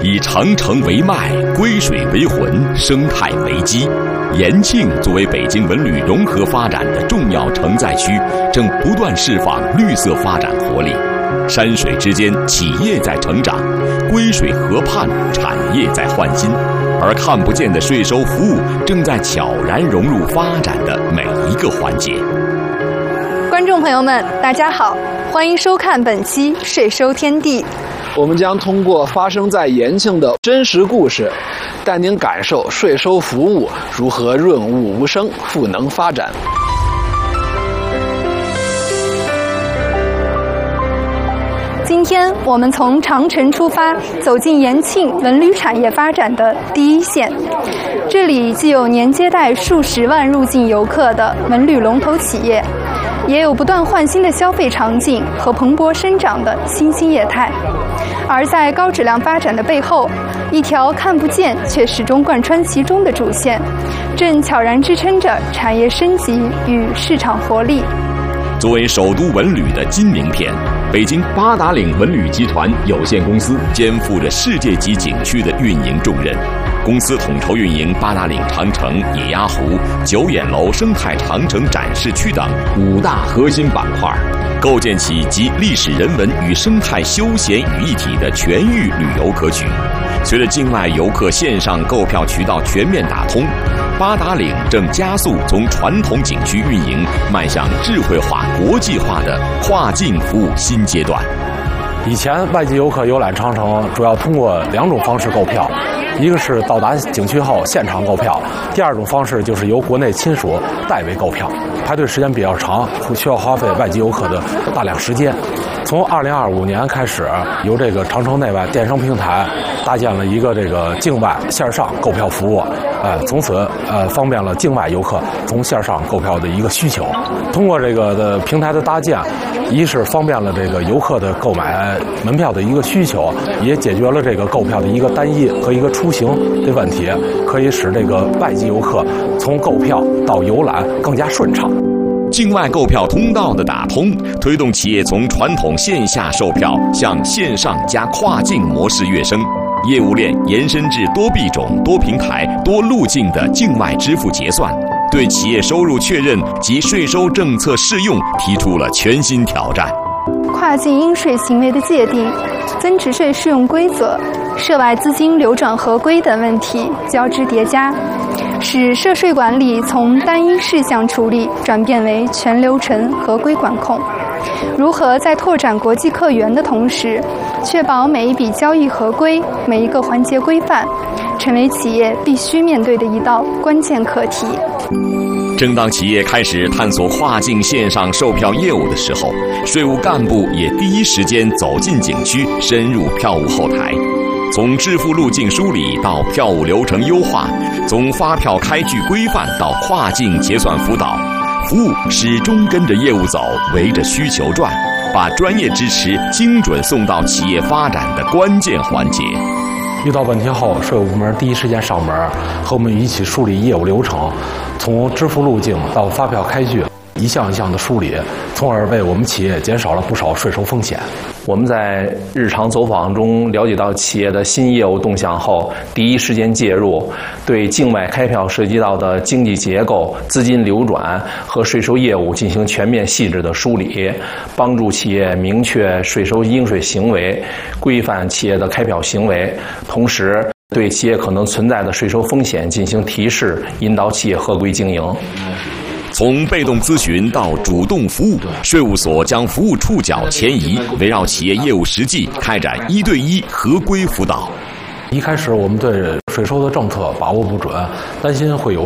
以长城为脉，归水为魂，生态为基。延庆作为北京文旅融合发展的重要承载区，正不断释放绿色发展活力。山水之间，企业在成长；归水河畔，产业在换新。而看不见的税收服务，正在悄然融入发展的每一个环节。 观众朋友们，大家好，欢迎收看本期《税收天地》。 我们将通过发生在延庆的真实故事，带您感受税收服务如何润物无声、赋能发展。 今天我们从长城出发，走进延庆文旅产业发展的第一线。这里既有年接待数十万入境游客的文旅龙头企业，也有不断换新的消费场景和蓬勃生长的新兴业态。而在高质量发展的背后，一条看不见却始终贯穿其中的主线，正悄然支撑着产业升级与市场活力。 作为首都文旅的金名片，北京八达岭文旅集团有限公司肩负着世界级景区的运营重任。公司统筹运营八达岭长城、野鸭湖、九眼楼生态长城展示区等5大核心板块，构建起集历史人文与生态休闲于一体的全域旅游格局。随着境外游客线上购票渠道全面打通，八达岭正加速从传统景区运营迈向智慧化、国际化的跨境服务新阶段。 以前外籍游客游览长城主要通过2种方式购票，一个是到达景区后现场购票，第2种方式就是由国内亲属代为购票，排队时间比较长，需要花费外籍游客的大量时间。从2025年开始，由这个长城内外电商平台搭建了一个这个境外线上购票服务，从此方便了境外游客从线上购票的一个需求。通过这个的平台的搭建，一是方便了这个游客的购买门票的一个需求，也解决了这个购票的一个单一和一个出行的问题，可以使这个外籍游客从购票到游览更加顺畅。 境外购票通道的打通，推动企业从传统线下售票向线上加跨境模式跃升，业务链延伸至多币种、多平台、多路径的境外支付结算，对企业收入确认及税收政策适用提出了全新挑战。 跨境应税行为的界定、增值税适用规则、涉外资金流转合规等问题交织叠加，使涉税管理从单一事项处理转变为全流程合规管控。如何在拓展国际客源的同时，确保每一笔交易合规、每一个环节规范，成为企业必须面对的一道关键课题。 正当企业开始探索跨境线上售票业务的时候，税务干部也第一时间走进景区，深入票务后台。从支付路径梳理到票务流程优化，从发票开具规范到跨境结算辅导，服务始终跟着业务走，围着需求转，把专业支持精准送到企业发展的关键环节。 遇到问题后，税务部门第一时间上门，和我们一起梳理业务流程，从支付路径到发票开具，一项一项的梳理，从而为我们企业减少了不少税收风险。 我们在日常走访中了解到企业的新业务动向后，第一时间介入，对境外开票涉及到的经济结构、资金流转和税收业务进行全面细致的梳理，帮助企业明确税收应税行为，规范企业的开票行为，同时对企业可能存在的税收风险进行提示，引导企业合规经营。 从被动咨询到主动服务，税务所将服务触角前移，围绕企业业务实际开展1对1合规辅导。 一开始我们对税收的政策把握不准，担心会有